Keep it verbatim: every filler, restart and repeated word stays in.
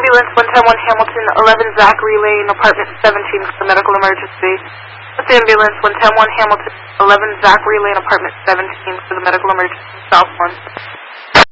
ambulance one ten one Hamilton, eleven Zachary Lane, apartment seventeen for medical emergency. With ambulance one ten one Hamilton, eleven Zachary Lane, apartment seventeen for the medical emergency, South one.